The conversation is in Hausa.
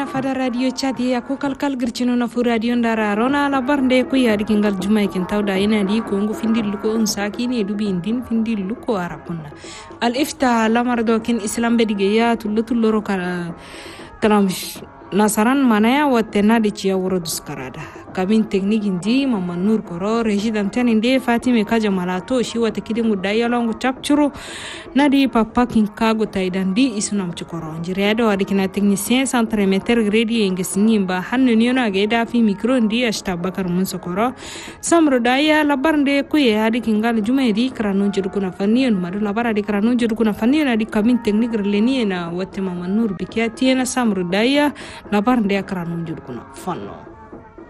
na fada radio chati ya ko kalkal girchino na fu radio ndara rona la barnde ko yadi kingal jumay kin tawda ina di ko ngu findil ko on saki ne dubi indin findil ko arabuna al ifta lamar do kin islam bedige ya tullo kala kalam nasaran manaya watena di ciya wuro duskarada kabin teknik indi mama nur koro resident inde fatime kaja malato shi wata kidin gudaya longo chapchuru nadi papa kin kago taidandi isunam chukoro njiriado adikina technicien centre meter grade ngesinimba hanno niona geda fi micro ndi ashta bakar munsokoro samro daya labarnde kuye adikingal jumaidi kranu jurkuna faniyon madu labara di kranu jurkuna faniyon adi kabin teknik releni na wate mama nur bikiati na samro daya labarnde kranu jurkuna fanno